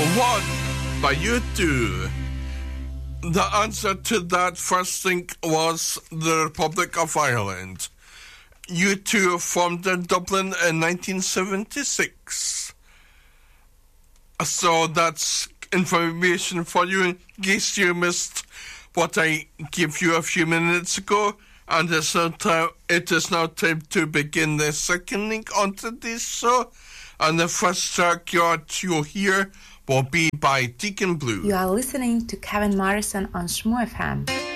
One by U2. The answer to that first thing was the Republic of Ireland. U2 formed in Dublin in 1976. So that's information for you in case you missed what I gave you a few minutes ago. And it is now time to begin the second link on today's show. And the first track you'll hear will be by Deacon Blue. You are listening to Kevin Morrison on Shmoo FM.